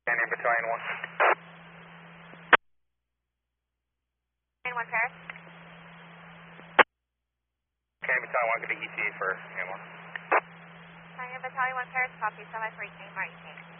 Canyon Battalion 1. Battalion 1 Paris. Canyon Battalion 1 could be ETA for Canyon 1. Canyon Battalion 1 Paris, copy, semi-free, Martin.